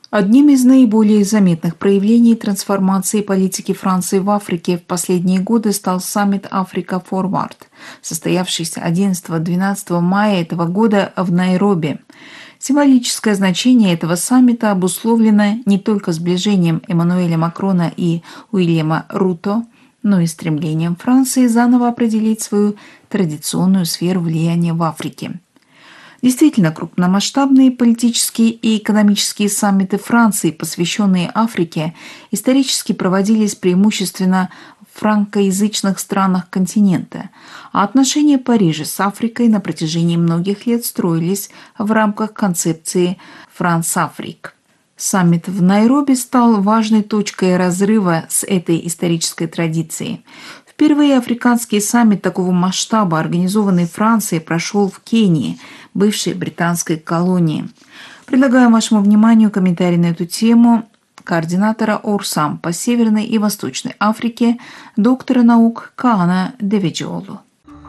Одним из наиболее заметных проявлений трансформации политики Франции в Африке в последние годы стал саммит «Африка Форвард», состоявшийся 11-12 мая этого года в Найроби. Символическое значение этого саммита обусловлено не только сближением Эммануэля Макрона и Уильяма Руто, но и стремлением Франции заново определить свою традиционную сферу влияния в Африке. Действительно, крупномасштабные политические и экономические саммиты Франции, посвященные Африке, исторически проводились преимущественно в франкоязычных странах континента, а отношения Парижа с Африкой на протяжении многих лет строились в рамках концепции «Франс-Африк». Саммит в Найроби стал важной точкой разрыва с этой исторической традицией. Впервые африканский саммит такого масштаба, организованный Францией, прошел в Кении, бывшей британской колонии. Предлагаю вашему вниманию комментарий на эту тему координатора Орсам по Северной и Восточной Африке, доктора наук Каана Деведжиолу.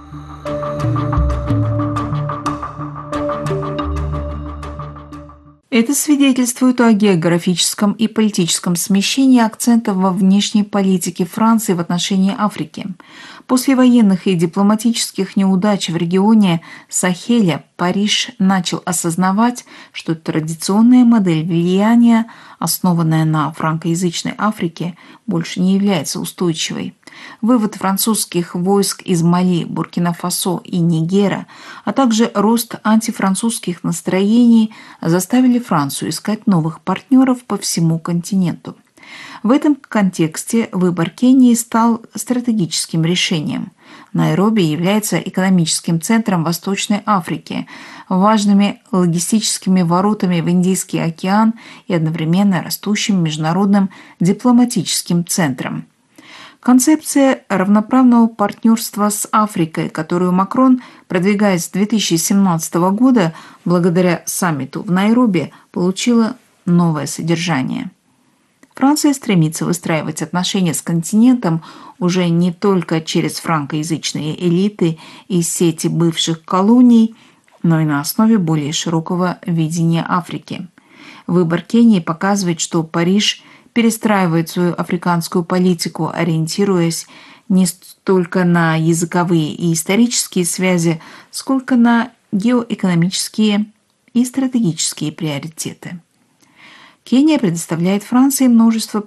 Это свидетельствует о географическом и политическом смещении акцентов во внешней политике Франции в отношении Африки. После военных и дипломатических неудач в регионе Сахеля Париж начал осознавать, что традиционная модель влияния, основанная на франкоязычной Африке, больше не является устойчивой. Вывод французских войск из Мали, Буркина-Фасо и Нигера, а также рост антифранцузских настроений заставили Францию искать новых партнеров по всему континенту. В этом контексте выбор Кении стал стратегическим решением. Найроби является экономическим центром Восточной Африки, важными логистическими воротами в Индийский океан и одновременно растущим международным дипломатическим центром. Концепция равноправного партнерства с Африкой, которую Макрон продвигает с 2017 года благодаря саммиту в Найроби, получила новое содержание. Франция стремится выстраивать отношения с континентом уже не только через франкоязычные элиты и сети бывших колоний, но и на основе более широкого видения Африки. Выбор Кении показывает, что Париж перестраивает свою африканскую политику, ориентируясь не столько на языковые и исторические связи, сколько на геоэкономические и стратегические приоритеты. Кения предоставляет Франции множество